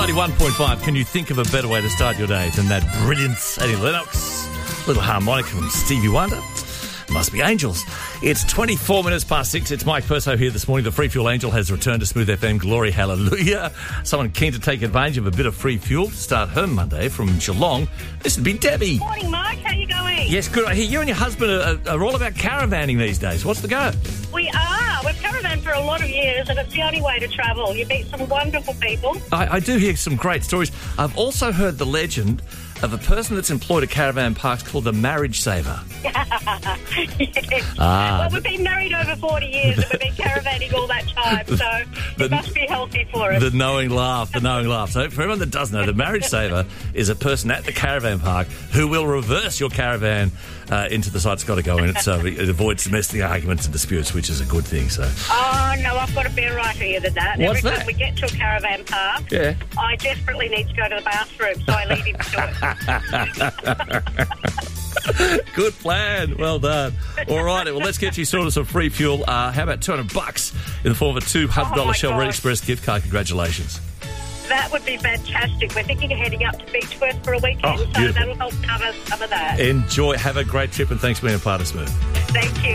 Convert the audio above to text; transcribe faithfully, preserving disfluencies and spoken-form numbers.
ninety-one point five, can you think of a better way to start your day than that brilliant Annie Lennox? Little harmonica from Stevie Wonder. Must be angels. It's twenty-four minutes past six. It's Mike Perso here this morning. The Free Fuel Angel has returned to Smooth F M. Glory, hallelujah. Someone keen to take advantage of a bit of free fuel to start her Monday from Geelong. This would be Debbie. Morning, Mark. How you going? Yes, good. I hear you and your husband are, are all about caravanning these days. What's the go? We are. We've caravan for a lot of years, and it's the only way to travel. You meet some wonderful people. I, I do hear some great stories. I've also heard the legend of a person that's employed at caravan parks called the marriage saver. Yes. Ah. Well, we've been married over forty years, and we've been caravanning all that time, so The- it must be healthy for us. The knowing laugh, the knowing laugh. So for everyone that doesn't know, the marriage saver is a person at the caravan park who will reverse your caravan uh, into the site it's got to go in. So it avoids domestic arguments and disputes, which is a good thing. So Oh, no, I've got a better idea than that. What's Every that? time we get to a caravan park, Yeah. I desperately need to go to the bathroom, so I leave him to it. good plan. Well done. All right. Well, let's get you sorted some free fuel. Uh, how about two hundred bucks in the form of a two hundred dollars Oh, my Shell Red gosh. Express gift card? Congratulations. That would be fantastic. We're thinking of heading up to Beechworth for a weekend, Oh, so beautiful. that'll help cover some of that. Enjoy. Have a great trip and thanks for being a part of Smooth. Thank you.